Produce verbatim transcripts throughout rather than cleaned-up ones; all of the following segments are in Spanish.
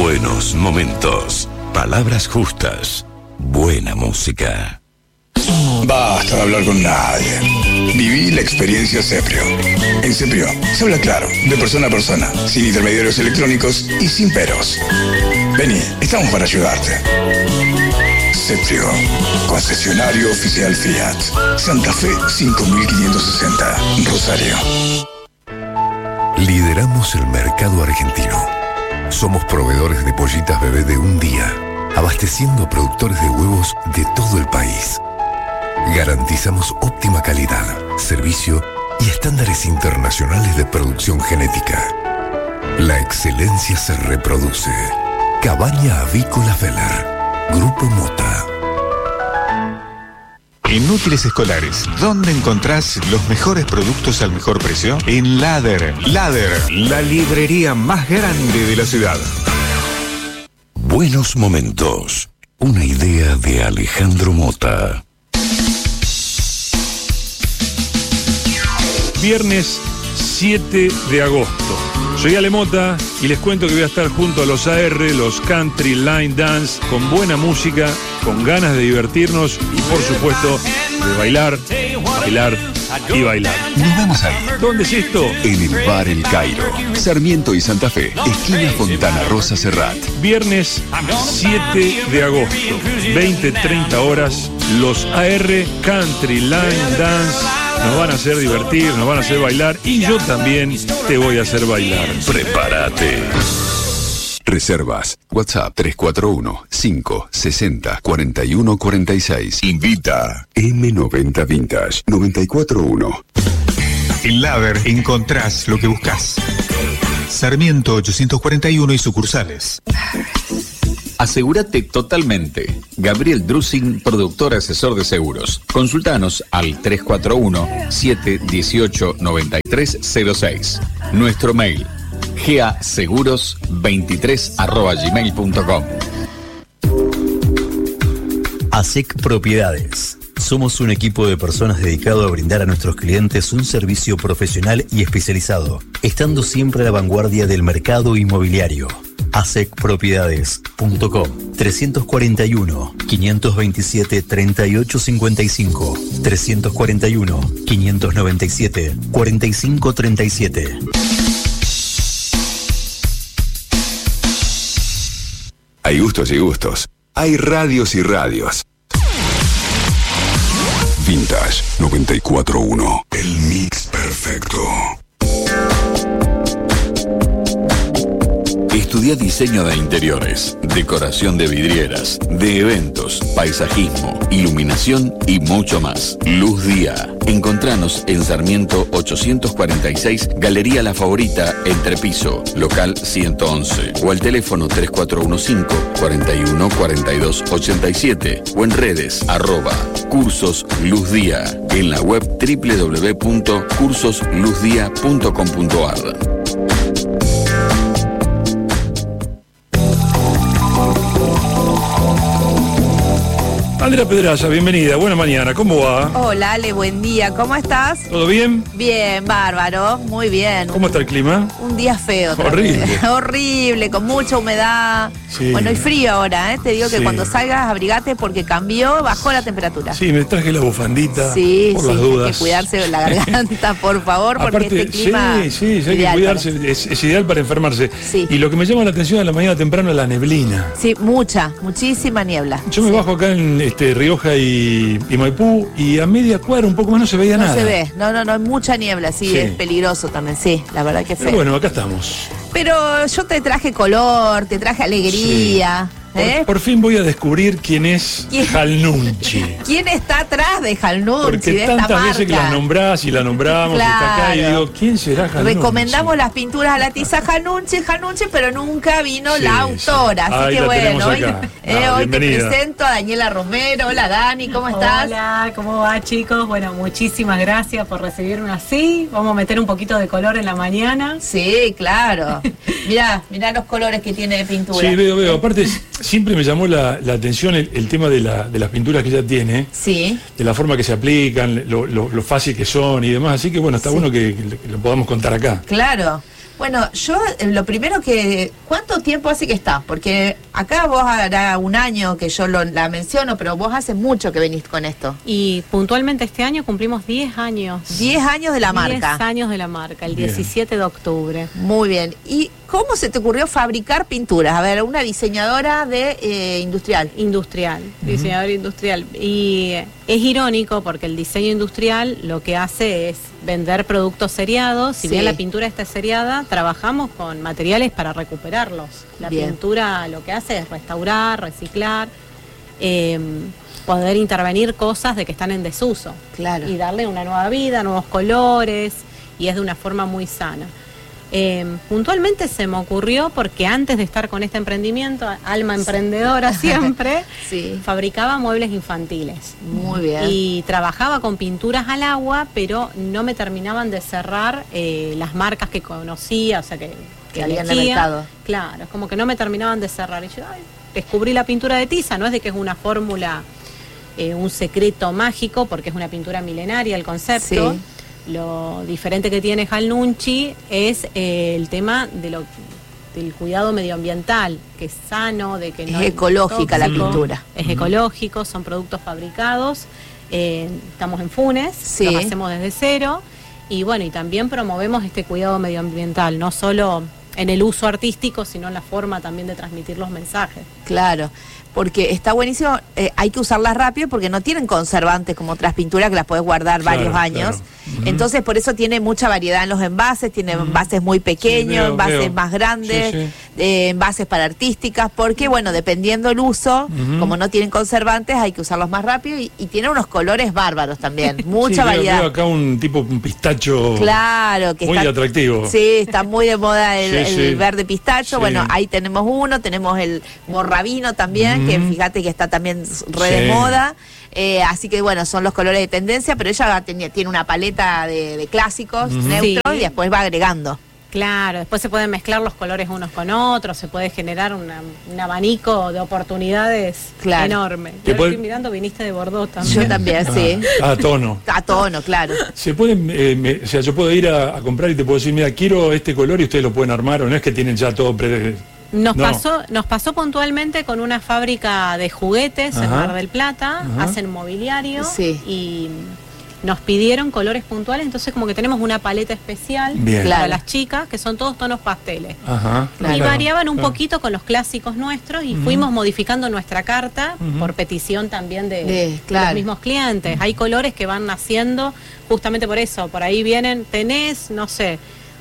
Buenos momentos, palabras justas, buena música. Basta de hablar con nadie. Viví la experiencia Ceprio. En Ceprio se habla claro, de persona a persona, sin intermediarios electrónicos y sin peros. Vení, estamos para ayudarte. Ceprio, concesionario oficial Fiat. Santa Fe cinco mil quinientos sesenta, Rosario. Lideramos el mercado argentino. Somos proveedores de pollitas bebé de un día, abasteciendo a productores de huevos de todo el país. Garantizamos óptima calidad, servicio y estándares internacionales de producción genética. La excelencia se reproduce. Cabaña Avícola Feller, Grupo Mota. En Útiles Escolares, ¿dónde encontrás los mejores productos al mejor precio? En Lader. Lader, la librería más grande de la ciudad. Buenos momentos. Una idea de Alejandro Mota. Viernes siete de agosto. Soy Ale Mota y les cuento que voy a estar junto a los A R, los Country Line Dance, con buena música, con ganas de divertirnos y por supuesto de bailar, bailar y bailar. Nos vemos ahí. ¿Dónde es esto? En el Bar El Cairo, Sarmiento y Santa Fe, esquina Fontana Rosa Serrat. Viernes siete de agosto, veinte treinta horas, los A R Country Line Dance nos van a hacer divertir, nos van a hacer bailar y yo también te voy a hacer bailar. Prepárate. Reservas. WhatsApp tres cuatro uno, cinco sesenta, cuarenta y uno cuarenta y seis. Invita eme noventa Vintage noventa y cuatro uno. En Lader encontrás lo que buscas. Sarmiento ochocientos cuarenta y uno y sucursales. Asegúrate totalmente. Gabriel Drusing, productor asesor de seguros. Consultanos al tres cuatro uno, siete uno ocho, nueve tres cero seis. Nuestro mail, gaseguros veintitrés arroba gmail punto com. ASEC Propiedades. Somos un equipo de personas dedicado a brindar a nuestros clientes un servicio profesional y especializado, estando siempre a la vanguardia del mercado inmobiliario. asec propiedades punto com. Trescientos cuarenta y uno, quinientos veintisiete, treinta y ocho cincuenta y cinco. Trescientos cuarenta y uno, quinientos noventa y siete, cuarenta y cinco treinta y siete. Hay gustos y gustos. Hay radios y radios. Vintage noventa y cuatro uno. El mix perfecto. Estudia diseño de interiores, decoración de vidrieras, de eventos, paisajismo, iluminación y mucho más. Luz Día. Encontranos en Sarmiento ochocientos cuarenta y seis, Galería La Favorita, Entrepiso, local ciento once. O al teléfono tres cuatro uno cinco, cuarenta y uno, cuarenta y dos ochenta y siete. O en redes, arroba, cursos Luz Día. En la web doble u doble u doble u punto cursos luz día punto com punto a r. Andrea Pedraza, bienvenida, buena mañana, ¿cómo va? Hola Ale, buen día, ¿cómo estás? ¿Todo bien? Bien, bárbaro, muy bien. ¿Cómo está el clima? Un día feo. Horrible. Horrible, con mucha humedad. Sí. Bueno, y frío ahora, ¿eh? Te digo que sí. Cuando salgas, abrigate porque cambió, bajó la temperatura. Sí, me traje la bufandita, sí, por sí, las dudas. Hay que cuidarse la garganta, por favor, porque aparte, este clima... Sí, sí, sí hay que cuidarse, para... es, es ideal para enfermarse. Sí. Y lo que me llama la atención a la mañana temprano es la neblina. Sí, mucha, muchísima niebla. Yo me sí. bajo acá en este, Rioja y, y Maipú y a media cuadra un poco más no se veía no nada. No se ve, no, no, no, hay mucha niebla, sí, sí, es peligroso también, sí, la verdad que es feo. Pero bueno, acá estamos. Pero yo te traje color, te traje alegría. Sí. ¿Eh? Por, por fin voy a descubrir quién es Jalnunchi. ¿Quién está atrás de Jalnunchi? Porque de tantas esta veces que la nombrás y la nombramos, claro. Está acá y digo, ¿quién será Jalnunchi? Recomendamos las pinturas a la tiza Jalnunchi, Jalnunchi, pero nunca vino sí, la autora. Sí. Así Ahí que bueno, hoy, eh, ah, hoy te presento a Daniela Romero. Hola Dani, ¿cómo estás? Hola, ¿cómo va chicos? Bueno, muchísimas gracias por recibirme así. Vamos a meter un poquito de color en la mañana. Sí, claro. Mirá, mirá los colores que tiene de pintura. Sí, veo, veo. Aparte, siempre me llamó la, la atención el, el tema de, la, de las pinturas que ella tiene. Sí. De la forma que se aplican, lo, lo, lo fácil que son y demás. Así que bueno, está sí. bueno que, que lo podamos contar acá. Claro. Bueno, yo eh, lo primero que... ¿Cuánto tiempo hace que estás? Porque acá vos hará un año que yo lo, la menciono, pero vos hace mucho que venís con esto. Y puntualmente este año cumplimos diez años. diez años de la marca. diez años de la marca, el Bien. diecisiete de octubre. Muy bien. ¿Y cómo se te ocurrió fabricar pinturas? A ver, una diseñadora de eh, industrial. Industrial, diseñador industrial. Y es irónico porque el diseño industrial lo que hace es vender productos seriados. Si Sí. bien la pintura está seriada, trabajamos con materiales para recuperarlos. La Bien. pintura lo que hace es restaurar, reciclar, eh, poder intervenir cosas de que están en desuso. Claro. Y darle una nueva vida, nuevos colores, y es de una forma muy sana. Eh, puntualmente se me ocurrió porque antes de estar con este emprendimiento, alma emprendedora siempre, Sí. fabricaba muebles infantiles. Muy bien. Y trabajaba con pinturas al agua, pero no me terminaban de cerrar eh, las marcas que conocía, o sea, que, Que había en el elegía. mercado. Claro, es como que no me terminaban de cerrar. Y yo ay, descubrí la pintura de tiza, no es de que es una fórmula, eh, un secreto mágico, porque es una pintura milenaria el concepto. Sí. Lo diferente que tiene Hal Nunchi es eh, el tema de lo, del cuidado medioambiental, que es sano, de que Es no es ecológica la tóxico, pintura. es ecológico, son productos fabricados, eh, estamos en Funes, Sí. los hacemos desde cero, y bueno, y también promovemos este cuidado medioambiental, no solo en el uso artístico, sino en la forma también de transmitir los mensajes. Claro, porque está buenísimo, eh, hay que usarlas rápido porque no tienen conservantes como otras pinturas que las podés guardar Claro, varios años. claro. Ujú. Entonces por eso tiene mucha variedad en los envases, tiene envases muy pequeños, Sí, veo, envases veo. más grandes, Sí, sí. eh, envases para artísticas, porque bueno, dependiendo el uso, Ujú. como no tienen conservantes, hay que usarlos más rápido y, y tienen unos colores bárbaros también, Sí, mucha veo- variedad. Veo acá un tipo, un pistacho Claro, que muy está, atractivo. Sí, está muy de moda el, Sí, el sí. verde pistacho. Sí. Bueno, ahí tenemos uno, tenemos el morrabino también, Mm. que fíjate que está también re de Sí. moda. Eh, así que bueno, son los colores de tendencia, pero ella tenía, tiene una paleta de, de clásicos Ujú. neutros Sí. y después va agregando. Claro, después se pueden mezclar los colores unos con otros, se puede generar una- un abanico de oportunidades Claro. enorme. Que Yo puede- estoy mirando, viniste de Bordeaux también. Yo también, sí. Ah, a tono. A tono, claro. Se pueden, eh, me- o sea, yo puedo ir a, a comprar y te puedo decir, mira, quiero este color y ustedes lo pueden armar, o no es que tienen ya todo pre... Nos No. pasó, nos pasó puntualmente con una fábrica de juguetes en Ajá. Mar del Plata, Ajá. hacen mobiliario Sí. y nos pidieron colores puntuales, entonces como que tenemos una paleta especial Bien. para Claro. las chicas, que son todos tonos pasteles. Ajá. Y claro, variaban un claro. poquito con los clásicos nuestros y fuimos modificando nuestra carta Ujú. por petición también de, De- de claro. los mismos clientes. Hay colores que van naciendo justamente por eso. Por ahí vienen, tenés, no sé,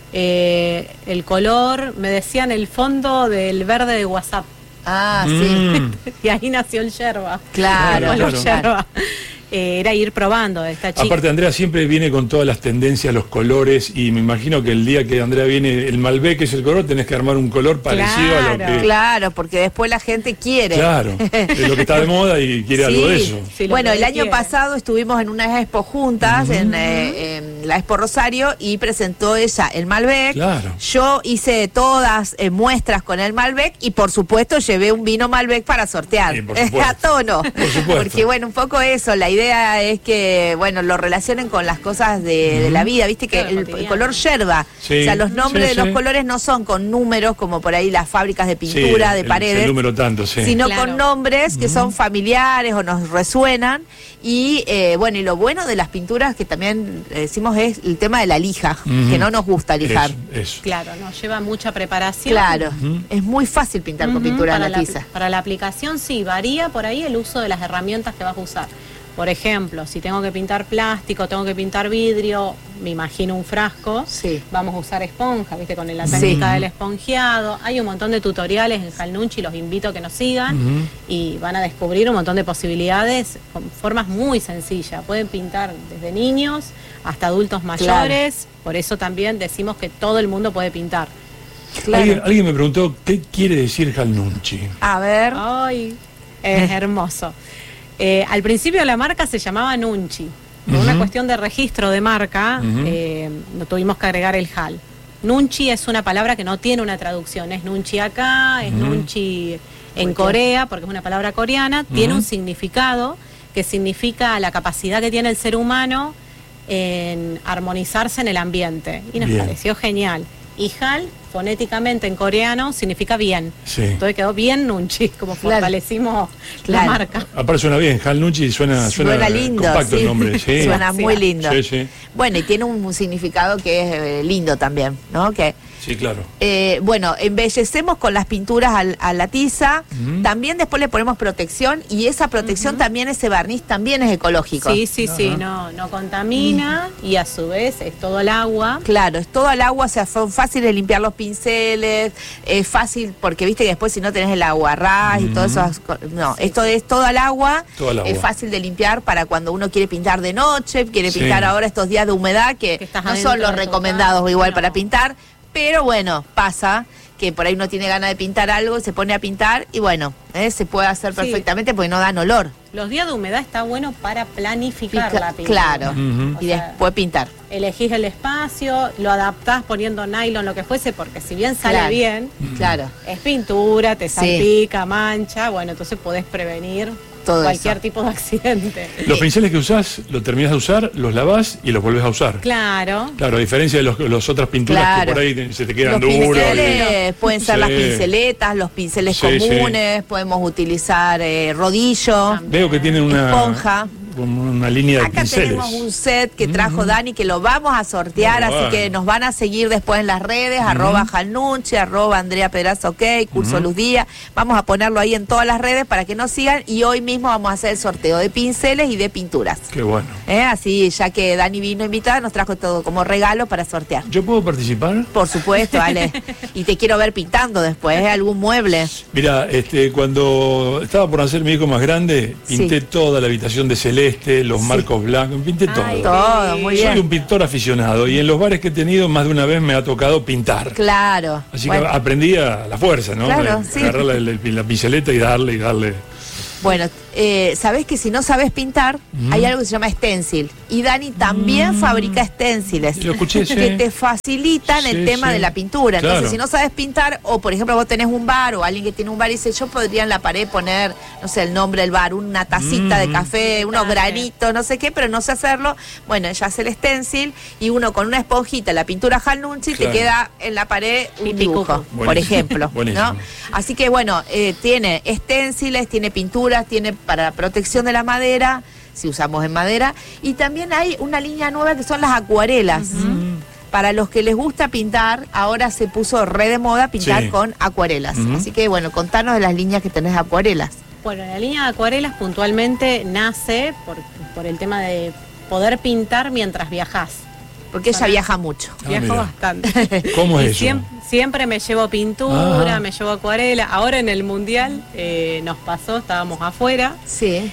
eh, el color, me decían el fondo del verde de WhatsApp. Ah, sí. Mm. Y ahí nació el yerba. Claro, El color claro. yerba. Eh, era ir probando de esta chica. Aparte, Andrea siempre viene con todas las tendencias, los colores, y me imagino que el día que Andrea viene, el Malbec es el color, tenés que armar un color parecido a lo Claro. que... Claro, porque después la gente quiere. Claro, es lo que está de moda y quiere algo de eso. Sí, lo Bueno, que el año quiere. pasado estuvimos en una expo juntas, en, eh, en la Expo Rosario, y presentó ella el Malbec. Claro. Yo hice todas eh, muestras con el Malbec y por supuesto llevé un vino Malbec para sortear. Sí, por supuesto. A tono. Por supuesto. Porque bueno, un poco eso, la idea es que, bueno, lo relacionen con las cosas de, de la vida, viste que Claro, el, el cotidiano. color yerba, Sí, o sea, los nombres sí, de los sí. colores no son con números como por ahí las fábricas de pintura, Sí, de el- paredes el número tanto, sí. sino Claro. con nombres que son familiares o nos resuenan. Y eh, bueno, y lo bueno de las pinturas que también eh, decimos es el tema de la lija, Ujú. que no nos gusta lijar. Eso, eso. Claro, nos lleva mucha preparación. Claro, es muy fácil pintar con Ujú, pintura en para la tiza. Para la aplicación sí, varía por ahí el uso de las herramientas que vas a usar. Por ejemplo, si tengo que pintar plástico, tengo que pintar vidrio, me imagino un frasco, Sí. vamos a usar esponja, ¿viste? Con la Sí. técnica del esponjeado. Hay un montón de tutoriales en Hal Nunchi, los invito a que nos sigan Ujú. y van a descubrir un montón de posibilidades con formas muy sencillas. Pueden pintar desde niños hasta adultos mayores, por eso también decimos que todo el mundo puede pintar. Alguien, alguien me preguntó, ¿qué quiere decir Hal Nunchi? A ver, Ay, es hermoso. Eh, al principio la marca se llamaba Nunchi. Por una Ujú. cuestión de registro de marca, Ujú. eh, no tuvimos que agregar el Hal. Nunchi es una palabra que no tiene una traducción. Es Nunchi acá, es Ujú. Nunchi en Corea, porque es una palabra coreana. Tiene un significado que significa la capacidad que tiene el ser humano en armonizarse en el ambiente. Y nos Bien. pareció genial. Y Hal, fonéticamente en coreano, significa bien. Sí. Entonces quedó bien Nunchi, como Claro. fortalecimos Claro. la marca. Aparte suena bien, Hal Nunchi suena, suena, Suena lindo, compacto sí. el nombre. Sí. Suena muy lindo. Sí, sí. Bueno, y tiene un significado que es eh, lindo también, ¿no? Que Sí, claro. Eh, bueno, embellecemos con las pinturas al- a la tiza, Ujú. también después le ponemos protección y esa protección también, ese barniz también es ecológico. Sí, sí, sí, no, no contamina y a su vez es todo el agua. Claro, es todo el agua, o sea, fue fácil de limpiar los pinceles, es fácil porque viste que después si no tenés el agua ras y todo eso, no, esto es todo el agua, Todo el agua. es fácil de limpiar para cuando uno quiere pintar de noche, quiere Sí. pintar ahora estos días de humedad que, Que estás no adentro son los de tu recomendados casa, igual no. para pintar, pero bueno, pasa que por ahí uno tiene ganas de pintar algo, se pone a pintar y bueno, eh, se puede hacer Sí. perfectamente porque no dan olor. Los días de humedad está bueno para planificar Pica- la pintura. claro, Ujú. y O sea, después pintar. Elegís el espacio, lo adaptás poniendo nylon, lo que fuese, porque si bien sale Claro. bien, Claro. es pintura, te Sí. salpica, mancha, bueno, entonces podés prevenir Todo cualquier eso. tipo de accidente. Los pinceles que usás, los terminás de usar, los lavás y los volvés a usar. Claro. Claro, a diferencia de los, los otras pinturas Claro. que por ahí te- se te quedan Los duros. pinceles pueden ser Sí. las pinceletas, los pinceles Sí, sí. comunes, podemos utilizar eh, rodillo, Veo que tiene una, esponja. como una línea de Acá pinceles. tenemos un set que trajo Dani que lo vamos a sortear, Muy así bueno. que nos van a seguir después en las redes, arroba Jalnucci, arroba Andrea Pedraza OK, Curso Luz Díaz. Vamos a ponerlo ahí en todas las redes para que nos sigan y hoy mismo vamos a hacer el sorteo de pinceles y de pinturas. Qué bueno. ¿Eh? Así, ya que Dani vino invitada, nos trajo todo como regalo para sortear. ¿Yo puedo participar? Por supuesto, Ale. Y te quiero ver pintando después, ¿eh? Algún mueble. Mira, este, cuando estaba por nacer mi hijo más grande, pinté Sí. toda la habitación de celeste, los Sí. marcos blancos, pinté todo. Ay, Todo, muy Soy bien. un pintor aficionado y en los bares que he tenido más de una vez me ha tocado pintar. Claro. Así Bueno, que aprendí a la fuerza, ¿no? Claro, De sí. Agarrar la, la- la pinceleta y darle y darle. Bueno, eh, sabés que si no sabes pintar, Mm. hay algo que se llama stencil. Y Dani también fabrica stenciles. Lo escuché, sí. Que te facilitan el Sí, tema sí. de la pintura. Entonces, Claro. si no sabes pintar, o por ejemplo vos tenés un bar o alguien que tiene un bar y dice, yo podría en la pared poner, no sé, el nombre del bar, una tacita de Mm. café, unos Detalle. granitos, no sé qué, pero no sé hacerlo. Bueno, ella hace el stencil y uno con una esponjita, la pintura Jalnucci, Claro. te queda en la pared un Pipi dibujo, cucu. por Buenísimo. ejemplo. Buenísimo. ¿no? Así que bueno, eh, tiene stenciles, tiene pinturas, tiene para la protección de la madera, si usamos en madera, y también hay una línea nueva que son las acuarelas. Para los que les gusta pintar, ahora se puso re de moda pintar Sí. con acuarelas. Ujú. Así que bueno, contanos de las líneas que tenés de acuarelas. Bueno, la línea de acuarelas puntualmente nace por, por el tema de poder pintar mientras viajás. Porque ella Para- viaja mucho. Ah, Viajo mira. bastante. ¿Cómo Y es eso? siem- siempre me llevo pintura, Ah. me llevo acuarela. Ahora en el mundial eh, nos pasó, estábamos afuera Sí.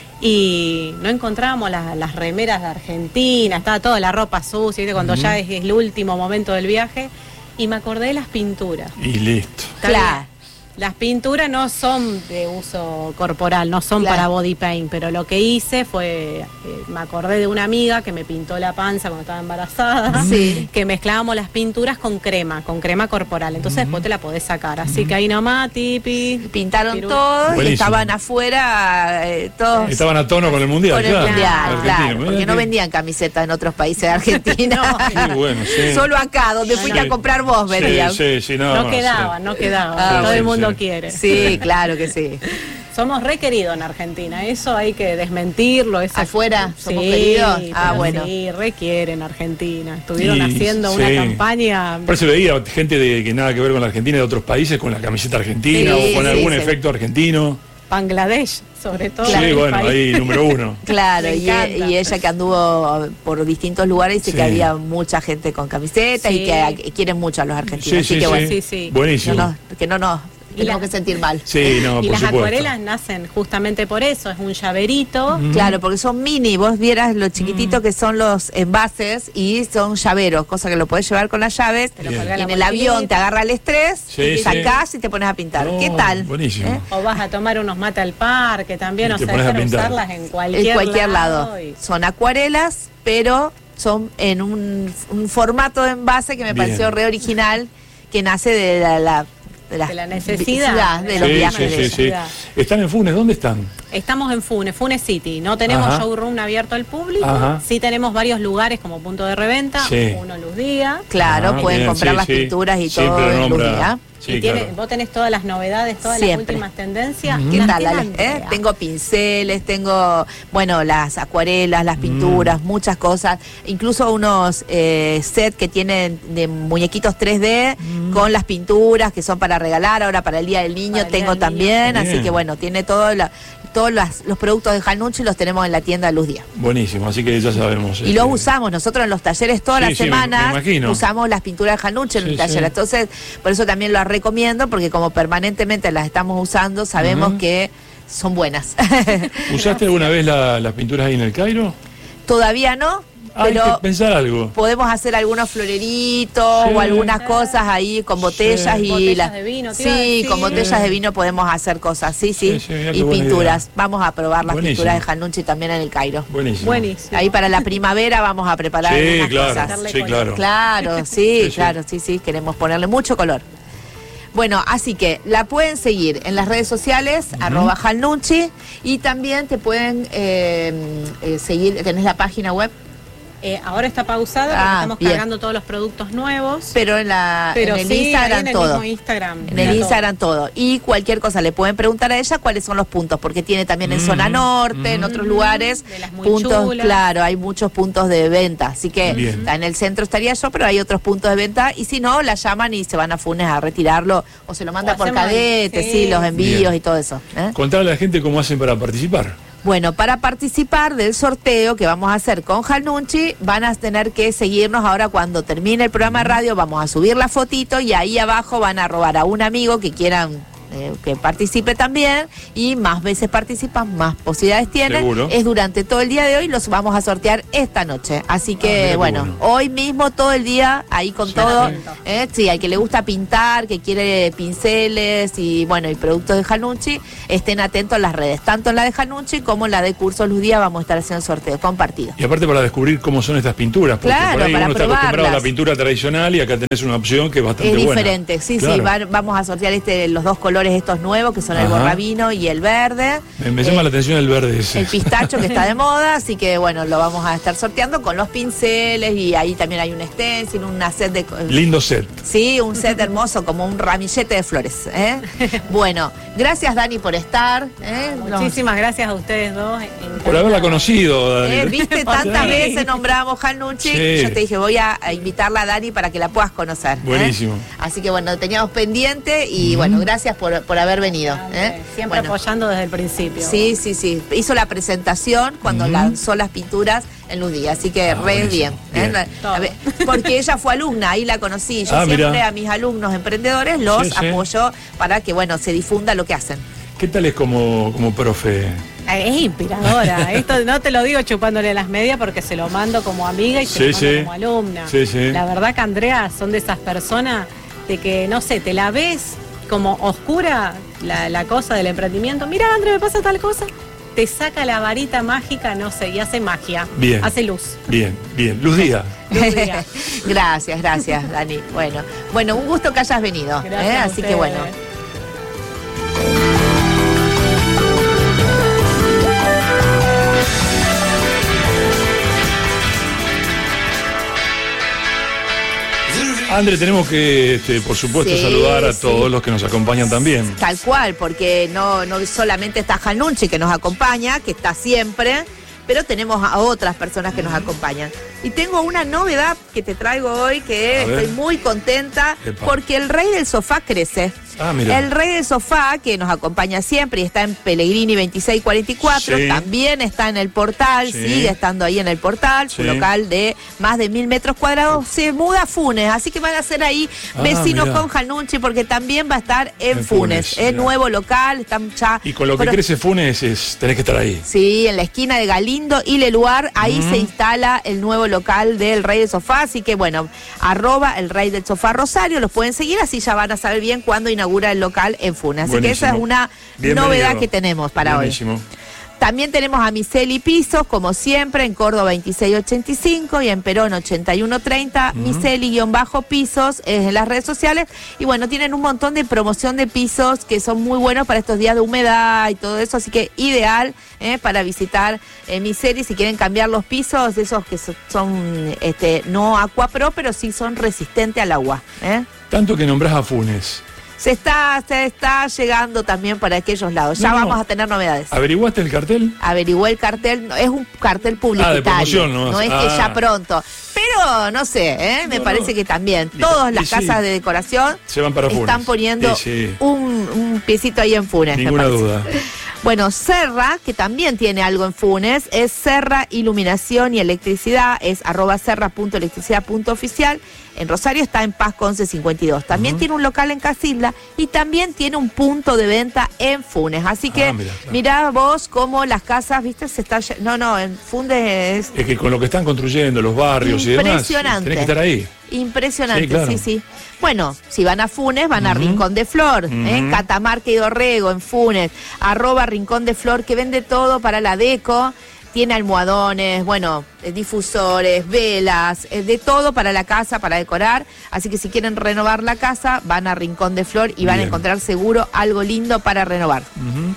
y no encontrábamos las, las remeras de Argentina, estaba toda la ropa sucia, ¿viste? Cuando ya es, es el último momento del viaje. Y me acordé de las pinturas. Y listo. Está bien. Claro. Las pinturas no son de uso corporal, no son Claro. para body paint, pero lo que hice fue, eh, me acordé de una amiga que me pintó la panza cuando estaba embarazada, Sí. que mezclábamos las pinturas con crema, con crema corporal, entonces después te la podés sacar, así que ahí nomás, tipi. Pintaron Piru- todos y Buenísimo. estaban afuera eh, todos Estaban a tono con el mundial. con el claro. mundial, Argentina, claro, mirá porque no que- vendían camisetas en otros países de Argentina. Qué bueno, sí. Solo acá, donde fuiste Sí. a comprar vos, Sí, vendían. sí, sí, no, No quedaba, sí. no quedaba, Ah, todo sí, el mundo sí. quiere. Sí, claro que sí. Somos requeridos en Argentina, eso hay que desmentirlo. Esa... ¿Afuera somos Sí, queridos? Ah, pero bueno. Sí, requieren Argentina. Estuvieron Y, haciendo una sí. campaña. Por eso veía gente de que nada que ver con la Argentina de otros países con la camiseta argentina Sí, o con sí, algún sí. efecto argentino. Bangladesh, sobre todo. Sí, el bueno, país. ahí número uno. Claro, Me y, encanta. y ella que anduvo por distintos lugares dice Sí. que había mucha gente con camisetas Sí. y que a- que quieren mucho a los argentinos. Sí, Así sí, que sí. bueno, Sí, sí. Buenísimo. no nos- que no nos Y tenemos la- que sentir mal. Sí, no, y por las supuesto. acuarelas nacen justamente por eso, es un llaverito. Claro, porque son mini, vos vieras lo chiquitito que son los envases y son llaveros, cosa que lo podés llevar con las llaves. Te lo Y colgás en la el avión mochilita. te agarra el estrés, Sí, y sí. sacás y te pones a pintar. No, ¿Qué tal? buenísimo. ¿Eh? O vas a tomar unos mate al parque también, Y o te sea, pones a es para pintar. usarlas en cualquier, En cualquier lado. y- Son acuarelas, pero son en un, un formato de envase que me Bien. pareció re original, que nace de la, la- De la necesidad. de los Sí, viajes sí, de sí, ella. sí. Están en Funes, ¿dónde están? Estamos en Funes, Funes City. No tenemos Ajá. showroom abierto al público. Ajá. Sí tenemos varios lugares como punto de reventa. Sí. Uno Luz Día. Claro, Ah, pueden bien, comprar sí, las sí. pinturas y Siempre todo lo en Luz nombra. Día. Sí, y tiene, claro. vos tenés todas las novedades, todas Siempre. las últimas tendencias. ¿Qué Las tal, tiene Ale? Andrea. ¿Eh? Tengo pinceles, tengo, bueno, las acuarelas, las pinturas, muchas cosas, incluso unos eh, set que tienen de muñequitos tres D con las pinturas que son para regalar, ahora para el Día del Niño Para el Día tengo del también, Niño. así Bien. que bueno, tiene todo la- todos las- los productos de Janucci los tenemos en la tienda Luz Día. Buenísimo, así que ya sabemos. Y este, los usamos, nosotros en los talleres todas Sí, las sí, me- me semanas imagino. usamos las pinturas de Janucci en Sí, el taller. sí. Entonces, por eso también las recomiendo, porque como permanentemente las estamos usando, sabemos Ujú. que son buenas. ¿Usaste alguna vez la- las pinturas ahí en el Cairo? Todavía no, Hay que pero pensar algo. podemos hacer algunos floreritos Sí. o algunas cosas ahí con botellas Sí. y Botellas la- de vino, te iba a sí, decir. con botellas Sí. de vino podemos hacer cosas, sí, sí, Sí, sí, mirá qué y buena pinturas. idea. Vamos a probar las Buenísimo. pinturas de Janucci también en el Cairo. Buenísimo. Buenísimo. Ahí para la primavera vamos a preparar Sí, algunas claro, cosas. Darle sí, color. claro. Claro, sí, Sí, sí. claro, sí, sí, queremos ponerle mucho color. Bueno, así que la pueden seguir en las redes sociales, arroba Jalnucci, y también te pueden eh, eh, seguir, tenés la página web, Eh, ahora está pausada porque Ah, estamos bien. cargando todos los productos nuevos. pero en, la, Pero en el sí, ahí Instagram en el todo. mismo Instagram. En el Está Instagram todo. Y cualquier cosa le pueden preguntar a ella cuáles son los puntos, porque tiene también en Mm, zona norte, en otros lugares, de las muy puntos, chulas. claro, hay muchos puntos de venta. Así que Bien. en el centro estaría yo, pero hay otros puntos de venta. Y si no, la llaman y se van a Funes a retirarlo, o se lo manda O por hacemos- cadete, sí, sí. los envíos Bien. y todo eso. ¿eh? Contarle a la gente cómo hacen para participar. Bueno, para participar del sorteo que vamos a hacer con Jalnucci, van a tener que seguirnos ahora cuando termine el programa de radio, vamos a subir la fotito y ahí abajo van a robar a un amigo que quieran eh, que participe también, y más veces participan, más posibilidades tienen. Seguro. Es durante todo el día de hoy, los vamos a sortear esta noche. Así Ah, que, mira qué bueno, bueno. hoy mismo todo el día ahí con Sí, todo. sí. ¿eh? Sí, al que le gusta pintar, que quiere pinceles y bueno, y productos de Jalnucci, estén atentos a las redes, tanto en la de Jalnucci como en la de Cursos Luz Día vamos a estar haciendo sorteo compartido. Y aparte para descubrir cómo son estas pinturas, porque Claro, por ahí para uno está acostumbrado a la probarlas. pintura tradicional y acá tenés una opción que es bastante Es buena. diferente, sí, Claro. sí, van- vamos a sortear este, los dos colores estos nuevos, que son el Ajá. borrabino y el verde. Me, me llama Eh, la atención el verde ese. El pistacho que está de moda, así que bueno, lo vamos a estar sorteando con los pinceles, y ahí también hay un stencil, una set de... Lindo set. Sí, un set hermoso, como un ramillete de flores. ¿eh? Bueno, gracias Dani por estar. ¿eh? Nos- Muchísimas gracias a ustedes dos. Por haberla conocido, Eh, Daniel. Viste, tantas veces nombramos Jalnucci, Sí. yo te dije, voy a, a invitarla a Dani para que la puedas conocer. ¿eh? Buenísimo. Así que bueno, teníamos pendiente y bueno, gracias por, por haber venido. ¿eh? Siempre Bueno, apoyando desde el principio. sí, sí, sí. Hizo la presentación cuando Ujú. lanzó las pinturas en Luz Día, así que Ah, re buenísimo. bien. ¿eh? Bien. A ver, porque ella fue alumna, ahí la conocí. Yo Ah, siempre mirá. a mis alumnos emprendedores los Sí, sí. apoyo para que bueno, se difunda lo que hacen. ¿Qué tal es como, como profe? Es inspiradora. Esto no te lo digo chupándole las medias porque se lo mando como amiga y se Sí, lo mando sí. como alumna. Sí, sí. La verdad que Andrea son de esas personas de que, no sé, te la ves como oscura la, la cosa del emprendimiento. Mira, Andrea, me pasa tal cosa. Te saca la varita mágica, no sé, y hace magia. Bien. Hace luz. Bien, bien. Luz Día. Luz Día. Gracias, gracias, Dani. Bueno, bueno, un gusto que hayas venido. ¿eh? Gracias a Así que ustedes. bueno. André, tenemos que, este, por supuesto, Sí, saludar a sí. todos los que nos acompañan también. Tal cual, porque no, no solamente está Jalnucci que nos acompaña, que está siempre, pero tenemos a otras personas que nos acompañan. Y tengo una novedad que te traigo hoy, que A ver. estoy muy contenta, Epa. porque el Rey del Sofá crece. Ah, mira. El Rey del Sofá, que nos acompaña siempre y está en Pellegrini veintiséis cuarenta y cuatro, Sí. también está en el portal, Sí. sigue estando ahí en el portal, su Sí. local de más de mil metros cuadrados, se muda a Funes, así que van a ser ahí Ah, vecinos mirá. con Jalnucci, porque también va a estar en, En Funes, Funes, es mirá. nuevo local, están ya... Y con lo que pero- crece Funes, es, tenés que estar ahí. Sí, en la esquina de Galindo y Leluar, ahí Mm. se instala el nuevo local del Rey del Sofá, así que bueno, arroba el Rey del Sofá Rosario, los pueden seguir, así ya van a saber bien cuándo inaugura el local en Funes. Así que esa es Buenísimo. una Bienvenido. novedad que tenemos para Buenísimo. hoy. También tenemos a Miseli Pisos, como siempre, en Córdoba veintiséis ochenta y cinco y en Perón ochenta y uno treinta. Uh-huh. Miseli-Pisos es en las redes sociales. Y bueno, tienen un montón de promoción de pisos que son muy buenos para estos días de humedad y todo eso. Así que ideal eh, para visitar eh, Miseli si quieren cambiar los pisos, esos que son, son este, no Aquapro, pero sí son resistentes al agua. ¿eh? Tanto que nombrás a Funes. Se está, se está llegando también para aquellos lados. Ya no, vamos no. a tener novedades. ¿Averiguaste el cartel? Averigué el cartel. Es un cartel publicitario. Ah, de promoción, ¿no? No es ah. que ya pronto. Pero no sé, ¿eh? me no, parece no. que también. Todas las sí, casas de decoración se van para están Funes. poniendo sí, sí. Un, un piecito ahí en Funes. Ninguna duda. Bueno, Serra, que también tiene algo en Funes, es Serra Iluminación y Electricidad, es arroba serra punto electricidad punto oficial. En Rosario está en Pasco once cincuenta y dos. También uh-huh. tiene un local en Casilda y también tiene un punto de venta en Funes. Así que ah, mirá, claro. mirá vos cómo las casas, viste, se está... No, no, en Funes es... Es que con lo que están construyendo, los barrios y demás, impresionante. Tenés que estar ahí. Impresionante, sí, claro. sí, sí. Bueno, si van a Funes, van uh-huh. a Rincón de Flor, uh-huh. ¿eh? Catamarca y Dorrego en Funes, arroba Rincón de Flor, que vende todo para la deco. Tiene almohadones, bueno, eh, difusores, velas, eh, de todo para la casa, para decorar. Así que si quieren renovar la casa, van a Rincón de Flor y van Bien. a encontrar seguro algo lindo para renovar. Uh-huh.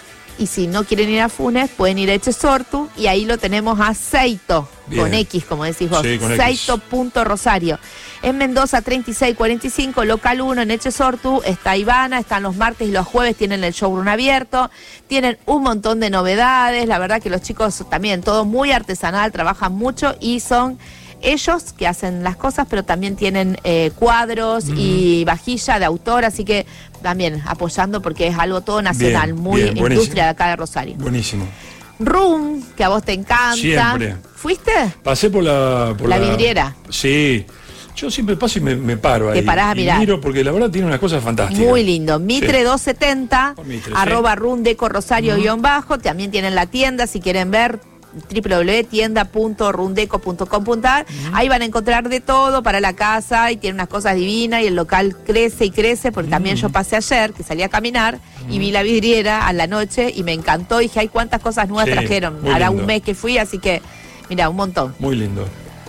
Y si no quieren ir a Funes, pueden ir a Echesortu y ahí lo tenemos a Seito, Bien. con X, como decís vos. Sí, Seito punto Rosario. En Mendoza treinta y seis cuarenta y cinco, local uno en Echesortu, está Ivana, están los martes y los jueves, tienen el showroom abierto, tienen un montón de novedades, la verdad que los chicos también, todo muy artesanal, trabajan mucho y son ellos que hacen las cosas, pero también tienen eh, cuadros mm. y vajilla de autor, así que también apoyando porque es algo todo nacional, bien, muy bien, industria de acá de Rosario. Buenísimo. Room, que a vos te encanta. Siempre. ¿Fuiste? Pasé por la... Por la, la vidriera. Sí. Yo siempre paso y me, me paro ahí. Te parás a mirar. Y miro porque la verdad tiene unas cosas fantásticas. Muy lindo. Mitre sí. doscientos setenta, Mitre, arroba sí. rundeco rosario uh-huh. guión bajo. También tienen la tienda si quieren ver. doble u doble u doble u punto tienda punto rundeco punto com punto a r. Uh-huh. Ahí van a encontrar de todo para la casa y tiene unas cosas divinas y el local crece y crece porque uh-huh. también yo pasé ayer que salí a caminar uh-huh. y vi la vidriera a la noche y me encantó y dije, ay, cuántas cosas nuevas sí, trajeron. Hará lindo. Un mes que fui, así que mira, un montón. Muy lindo.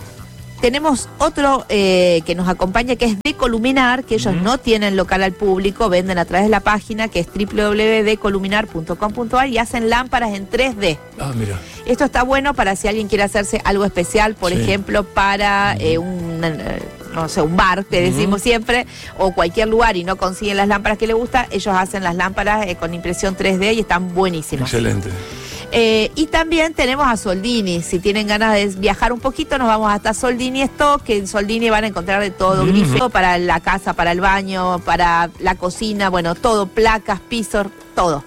Tenemos otro eh, que nos acompaña, que es Decoluminar, que ellos uh-huh. no tienen local al público, venden a través de la página, que es doble u doble u doble u punto decoluminar punto com punto a r y hacen lámparas en tres D. Ah, mira. Esto está bueno para si alguien quiere hacerse algo especial, por sí. ejemplo, para uh-huh. eh, un... no sé, un bar, que uh-huh. decimos siempre, o cualquier lugar y no consiguen las lámparas que les gusta, ellos hacen las lámparas eh, con impresión tres D y están buenísimas. Excelente. Eh, y también tenemos a Soldini, si tienen ganas de viajar un poquito, nos vamos hasta Soldini Stock, que en Soldini van a encontrar de todo, uh-huh. grifo para la casa, para el baño, para la cocina, bueno, todo, placas, pisos, todo.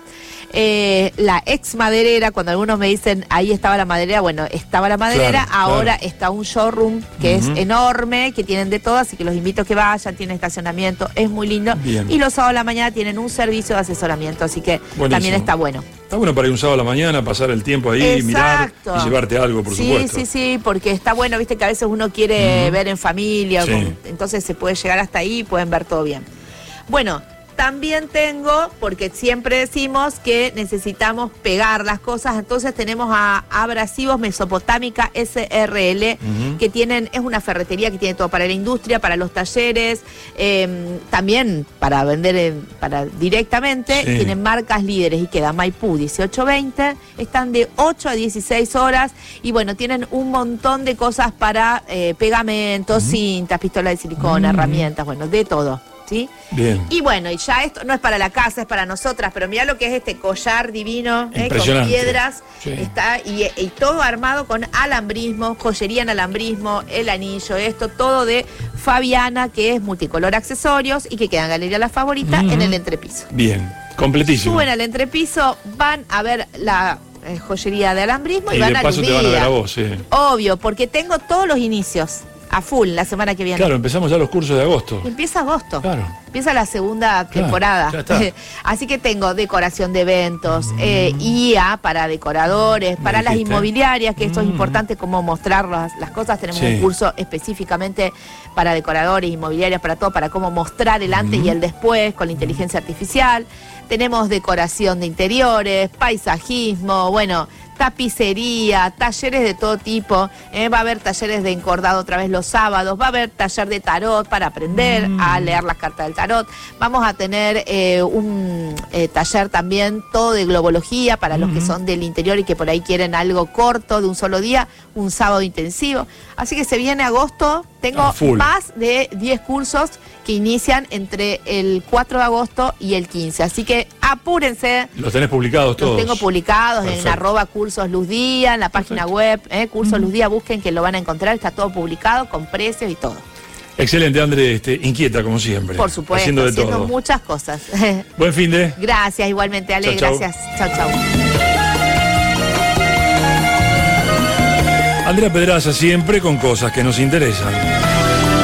Eh, la ex maderera, cuando algunos me dicen ahí estaba la maderera, bueno, estaba la maderera, claro, ahora claro. está un showroom que uh-huh. es enorme, que tienen de todo, así que los invito a que vayan, tienen estacionamiento, es muy lindo. Bien. Y los sábados a la mañana tienen un servicio de asesoramiento, así que Buenísimo. También está bueno. Está bueno para ir un sábado a la mañana, pasar el tiempo ahí, Exacto. mirar y llevarte algo, por sí, supuesto. Sí, sí, sí, porque está bueno, viste que a veces uno quiere uh-huh. ver en familia, sí. con, entonces se puede llegar hasta ahí y pueden ver todo bien. Bueno, también tengo, porque siempre decimos que necesitamos pegar las cosas, entonces tenemos a Abrasivos Mesopotámica S R L, uh-huh. que tienen, es una ferretería que tiene todo para la industria, para los talleres, eh, también para vender eh, para directamente, sí. tienen marcas líderes y queda Maipú dieciocho veinte, están de ocho a dieciséis horas y bueno, tienen un montón de cosas para eh, pegamentos, uh-huh. cintas, pistolas de silicona, uh-huh. herramientas, bueno, de todo. ¿Sí? Bien. Y bueno, y ya esto no es para la casa, es para nosotras, pero mirá lo que es este collar divino, ¿eh? Con piedras, sí. está y, y todo armado con alambrismo, joyería en alambrismo, el anillo, esto, todo de Fabiana, que es multicolor accesorios y que queda en Galería La Favorita uh-huh. en el entrepiso. Bien, completísimo. Suben al entrepiso, van a ver la eh, joyería de alambrismo y, y van a paso te van a ver a vos, sí. Obvio, porque tengo todos los inicios. a full la semana que viene. Claro, empezamos ya los cursos de agosto. Empieza agosto. Claro. Empieza la segunda Claro, temporada. ya está. Así que tengo decoración de eventos, mm. eh, I A para decoradores, para las inmobiliarias, que esto mm. es importante, cómo mostrar las, las cosas. Tenemos sí. un curso específicamente para decoradores, inmobiliarias, para todo, para cómo mostrar el antes mm. y el después con la inteligencia artificial. Tenemos decoración de interiores, paisajismo, bueno, tapicería, talleres de todo tipo. Eh, va a haber talleres de encordado otra vez los sábados, va a haber taller de tarot para aprender mm. a leer las cartas del tarot. Vamos a tener eh, un eh, taller también todo de globología para mm. los que son del interior y que por ahí quieren algo corto de un solo día, un sábado intensivo. Así que se viene agosto, tengo ah, más de diez cursos que inician entre el cuatro de agosto y el quince. Así que apúrense. ¿Los tenés publicados todos? Los tengo publicados. Perfecto. En arroba cursos Luz Día, en la página Perfecto. web, eh, cursos mm. Luz Día, busquen que lo van a encontrar, está todo publicado con precios y todo. Excelente, André, este, inquieta como siempre. Por supuesto, haciendo, de haciendo todo. muchas cosas. Buen fin de. Gracias, igualmente, Ale, chau, gracias. Chau, chau. Andrea Pedraza siempre con cosas que nos interesan.